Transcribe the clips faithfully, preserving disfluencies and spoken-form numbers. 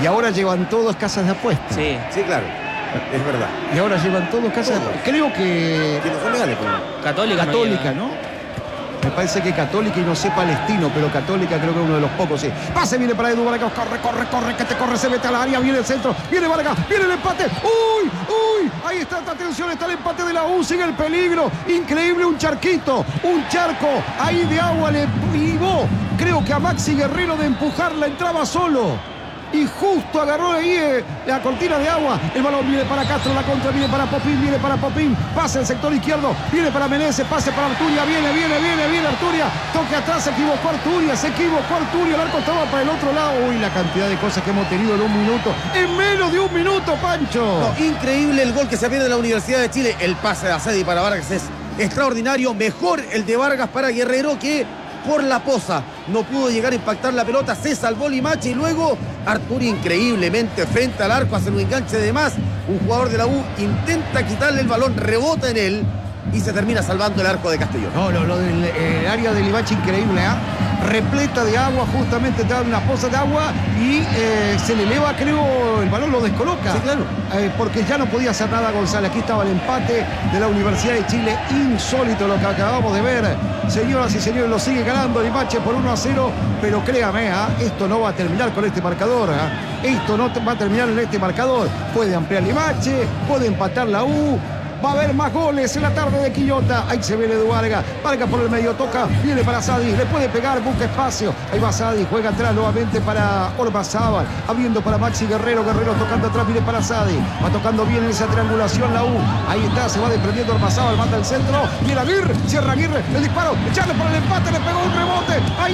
Y ahora llevan todos casas de apuestas. Sí. Sí, claro. Es verdad. Y ahora llevan todos casas de apuestas. Creo que... Que no son legales, pero... Católica. no Católica, lleva. ¿no? Me parece que Católica y no sé Palestino, pero Católica creo que es uno de los pocos, sí. Pase, viene para Edu Vargas, corre, corre, corre, que te corre, se mete al área, viene el centro, viene Vargas, viene el empate. ¡Uy, uy! Ahí está, atención, está el empate de la U, sigue el peligro. Increíble, un charquito, un charco ahí de agua le privó. Creo que a Maxi Guerrero de empujarla entraba solo. Y justo agarró ahí eh, la cortina de agua. El balón viene para Castro, la contra viene para Popín, viene para Popín. Pase el sector izquierdo, viene para Meneses, pase para Arturia, viene, viene, viene, viene Arturia. Toque atrás, se equivocó Arturia, se equivocó Arturia. El arco estaba para el otro lado. Uy, la cantidad de cosas que hemos tenido en un minuto. En menos de un minuto, Pancho. No, increíble el gol que se pierde en la Universidad de Chile. El pase de Acedi para Vargas es extraordinario. Mejor el de Vargas para Guerrero, que por la poza no pudo llegar a impactar la pelota. Se salvó Limache y luego Arturia increíblemente frente al arco, hace un enganche de más. Un jugador de la U intenta quitarle el balón, rebota en él y se termina salvando el arco de Castellón. No, lo, lo del eh, área de Limache increíble, ¿ah? ¿eh? Repleta de agua, justamente te da una poza de agua y eh, se le eleva, creo, el balón lo descoloca. Sí, claro. Eh, porque ya no podía hacer nada González. Aquí estaba el empate de la Universidad de Chile. Insólito lo que acabamos de ver. Señoras y señores, lo sigue ganando Limache por uno a cero. Pero créame, ¿eh? esto no va a terminar con este marcador. ¿eh? Esto no va a terminar en este marcador. Puede ampliar Limache, puede empatar la U. Va a haber más goles en la tarde de Quillota. Ahí se viene Edu Vargas. Vargas por el medio, toca, viene para Sadi. Le puede pegar, busca espacio. Ahí va Sadi, juega atrás nuevamente para Ormazábal. Abriendo para Maxi Guerrero. Guerrero tocando atrás, viene para Sadi. Va tocando bien en esa triangulación la U. Ahí está, se va desprendiendo Ormazábal. Manda el centro. Viene Aguirre, cierra Aguirre. El disparo, echarle por el empate, le pegó un rebote. Ahí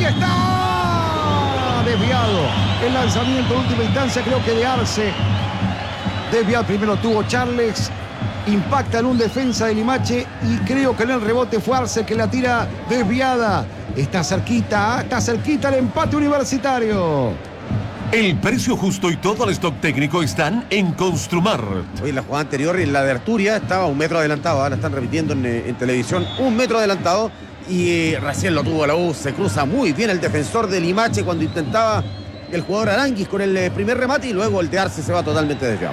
está. Desviado. El lanzamiento de última instancia, creo que de Arce. Desviado primero tuvo Charles. Impacta en un defensa de Limache y creo que en el rebote fue Arce que la tira desviada. Está cerquita, está cerquita el empate universitario. El precio justo y todo el stock técnico están en Construmart. Hoy la jugada anterior, en la de Arturia, estaba un metro adelantado. Ahora están repitiendo en, en televisión, un metro adelantado. Y eh, recién lo tuvo la U. Se cruza muy bien el defensor de Limache cuando intentaba el jugador Aranguis con el eh, primer remate. Y luego el de Arce se va totalmente desviado.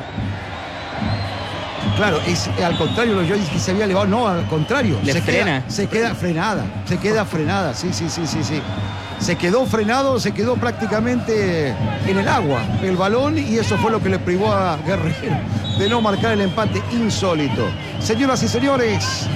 Claro, es al contrario, yo dije que se había elevado, no, al contrario. Le se frena. Queda, se queda frenada, se queda frenada, sí, sí, sí, sí, sí. Se quedó frenado, se quedó prácticamente en el agua el balón y eso fue lo que le privó a Guerrero de no marcar el empate insólito. Señoras y señores,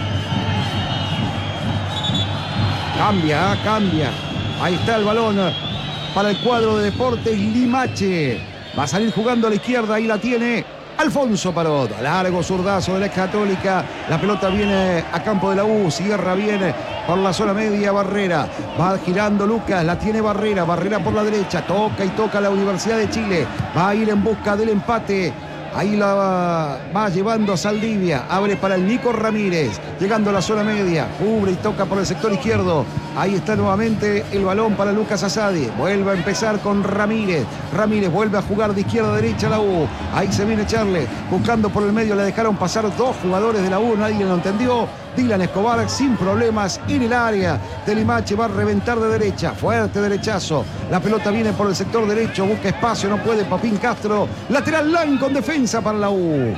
cambia, cambia. Ahí está el balón para el cuadro de Deportes Limache. Va a salir jugando a la izquierda, ahí la tiene Alfonso Parot, largo zurdazo de la Católica. La pelota viene a campo de la U. Sierra viene por la zona media. Barrera va girando Lucas. La tiene Barrera. Barrera por la derecha. Toca y toca la Universidad de Chile. Va a ir en busca del empate. Ahí la va, va llevando a Saldivia. Abre para el Nico Ramírez. Llegando a la zona media. Cubre y toca por el sector izquierdo. Ahí está nuevamente el balón para Lucas Asadi. Vuelve a empezar con Ramírez. Ramírez vuelve a jugar de izquierda a derecha la U. Ahí se viene Charles. Buscando por el medio. Le dejaron pasar dos jugadores de la U. Nadie lo entendió. Dylan Escobar sin problemas en el área de Limache. Va a reventar de derecha. Fuerte derechazo. La pelota viene por el sector derecho. Busca espacio. No puede Papín Castro. Lateral Lan con defensa para la U.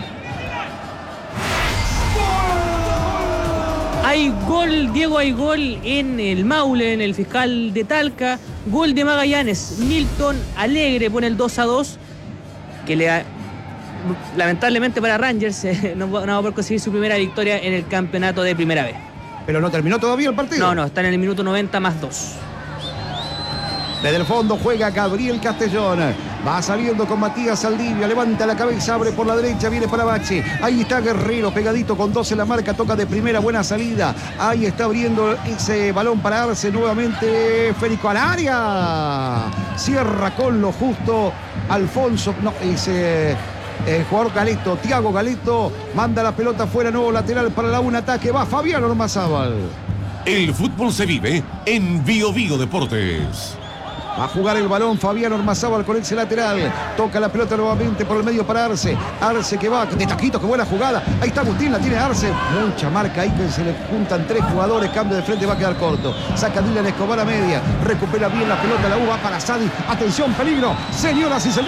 Hay gol, Diego, hay gol en el Maule, en el Fiscal de Talca. Gol de Magallanes. Milton Alegre pone el dos a dos. Que le da, lamentablemente para Rangers, eh, no, no va a poder conseguir su primera victoria en el campeonato de primera vez. Pero no terminó todavía el partido. No, no, está en el minuto noventa más dos. Desde el fondo juega Gabriel Castellón. Va saliendo con Matías Saldivia. Levanta la cabeza, abre por la derecha, viene para Bache. Ahí está Guerrero, pegadito con dos en la marca. Toca de primera, buena salida. Ahí está abriendo ese balón para Arce. Nuevamente Férico al área. Cierra con lo justo Alfonso. No, ese... El jugador Galeto, Thiago Galeto, manda la pelota fuera, nuevo lateral para la un ataque. Va Fabián Ormazábal. El fútbol se vive en Bio Bio Deportes. Va a jugar el balón Fabián Ormazábal con ese lateral. Toca la pelota nuevamente por el medio para Arce. Arce que va de taquito, qué buena jugada. Ahí está Agustín, la tiene Arce. Mucha marca ahí que se le juntan tres jugadores. Cambio de frente, va a quedar corto. Saca Dylan Escobar a media. Recupera bien la pelota, la U va para Sadi. Atención, peligro. Señoras y señores.